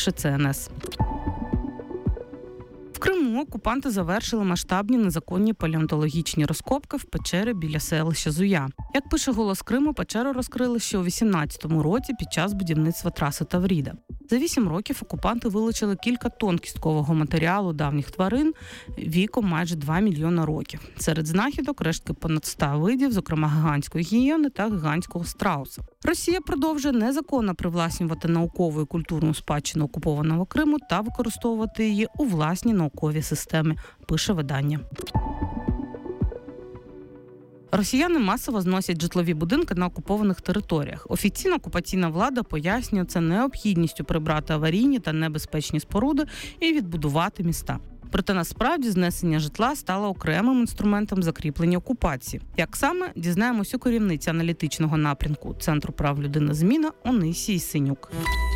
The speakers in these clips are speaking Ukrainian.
пише ЦНС. В Криму окупанти завершили масштабні незаконні палеонтологічні розкопки в печері біля селища Зуя. Як пише «Голос Криму», печеру розкрили ще у 18-му році під час будівництва траси Тавріда. За 8 років окупанти вилучили кілька тонн кісткового матеріалу давніх тварин віком майже 2 мільйона років. Серед знахідок рештки понад 100 видів, зокрема гігантської гієни та гігантського страуса. Росія продовжує незаконно привласнювати наукову і культурну спадщину окупованого Криму та використовувати її у власній науковій системі, пише видання. Росіяни масово зносять житлові будинки на окупованих територіях. Офіційна окупаційна влада пояснює це необхідністю прибрати аварійні та небезпечні споруди і відбудувати міста. Проте насправді знесення житла стало окремим інструментом закріплення окупації. Як саме, дізнаємось у керівниці аналітичного напрямку Центру прав людини «Зміна» Онисії Синюк.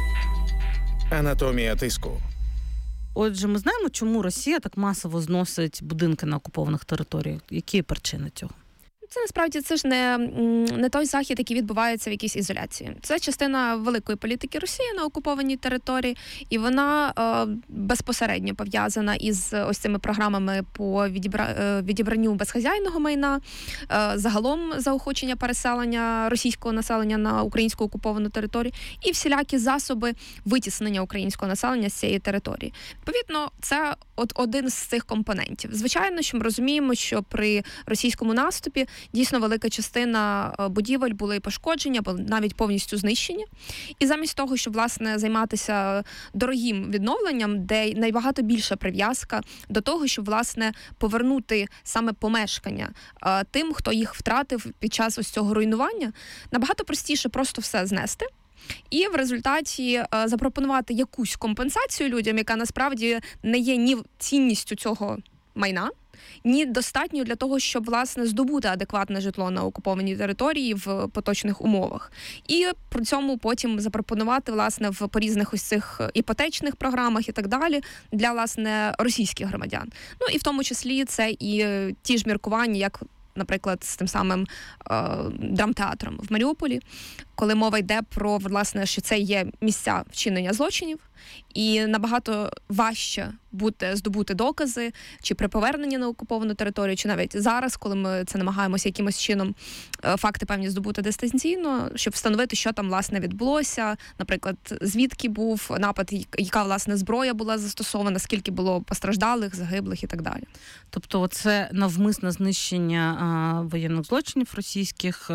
Анатомія тиску. Отже, ми знаємо, чому Росія так масово зносить будинки на окупованих територіях. Які причини цього? Це насправді це ж не той захід, який відбувається в якійсь ізоляції. Це частина великої політики Росії на окупованій території, і вона безпосередньо пов'язана із ось цими програмами по відібранню безхазяйного майна, загалом заохочення переселення російського населення на українську окуповану територію і всілякі засоби витіснення українського населення з цієї території. Відповідно, це один з цих компонентів. Звичайно, що ми розуміємо, що при російському наступі дійсно велика частина будівель були пошкоджені, або навіть повністю знищені. І замість того, щоб, власне, займатися дорогим відновленням, де найбагато більша прив'язка до того, щоб, власне, повернути саме помешкання тим, хто їх втратив під час ось цього руйнування, набагато простіше просто все знести. І в результаті запропонувати якусь компенсацію людям, яка насправді не є ні цінністю цього майна, ні достатньо для того, щоб, власне, здобути адекватне житло на окупованій території в поточних умовах. І при цьому потім запропонувати, власне, по різних ось цих іпотечних програмах і так далі для, власне, російських громадян. Ну і в тому числі це і ті ж міркування, як, наприклад, з тим самим драмтеатром в Маріуполі, коли мова йде про, власне, що це є місця вчинення злочинів, і набагато важче здобути докази, чи при поверненні на окуповану територію, чи навіть зараз, коли ми це намагаємося якимось чином факти певні здобути дистанційно, щоб встановити, що там, власне, відбулося, наприклад, звідки був напад, яка, власне, зброя була застосована, скільки було постраждалих, загиблих і так далі. Тобто це навмисне знищення воєнних злочинів російських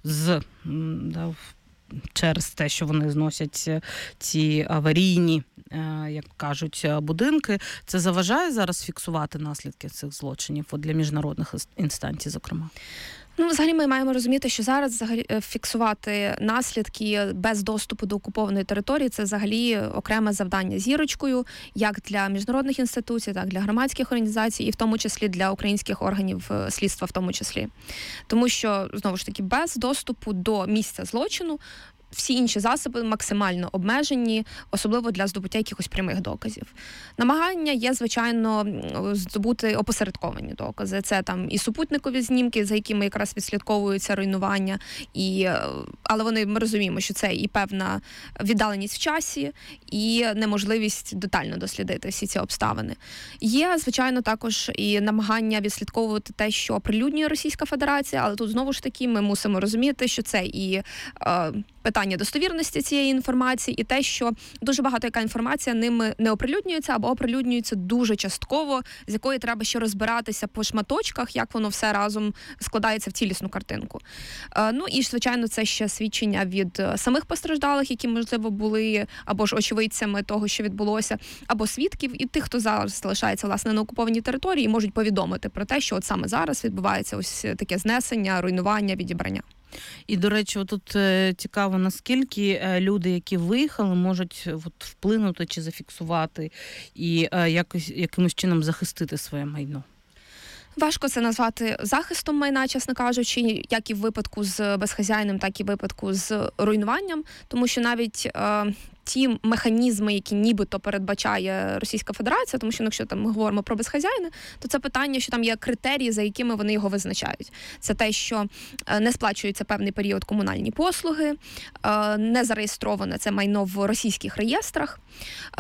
через те, що вони зносять ці аварійні, як кажуть, будинки. Це заважає зараз фіксувати наслідки цих злочинів для міжнародних інстанцій, зокрема? Ну, взагалі ми маємо розуміти, що зараз фіксувати наслідки без доступу до окупованої території – це взагалі окреме завдання зірочкою, як для міжнародних інституцій, так і для громадських організацій, і в тому числі для українських органів слідства в тому числі. Тому що, знову ж таки, без доступу до місця злочину всі інші засоби максимально обмежені, особливо для здобуття якихось прямих доказів. Намагання є, звичайно, здобути опосередковані докази. Це там і супутникові знімки, за якими якраз відслідковуються руйнування, але ми розуміємо, що це і певна віддаленість в часі, і неможливість детально дослідити всі ці обставини. Є, звичайно, також і намагання відслідковувати те, що оприлюднює Російська Федерація, але тут, знову ж таки, ми мусимо розуміти, що це і питання достовірності цієї інформації, і те, що дуже багато яка інформація ними не оприлюднюється або оприлюднюється дуже частково, з якої треба ще розбиратися по шматочках, як воно все разом складається в цілісну картинку. Ну і, звичайно, це ще свідчення від самих постраждалих, які, можливо, були або ж очевидцями того, що відбулося, або свідків, і тих, хто зараз залишається, власне, на окупованій території, і можуть повідомити про те, що от саме зараз відбувається ось таке знесення, руйнування, відібрання. І, до речі, тут цікаво, наскільки люди, які виїхали, можуть вплинути чи зафіксувати і якимось чином захистити своє майно. Важко це назвати захистом майна, чесно кажучи, як і в випадку з безхазяйним, так і в випадку з руйнуванням, тому що навіть ті механізми, які нібито передбачає Російська Федерація, тому що якщо там ми говоримо про безхазяйне, то це питання, що там є критерії, за якими вони його визначають. Це те, що не сплачується певний період комунальні послуги, не зареєстроване це майно в російських реєстрах,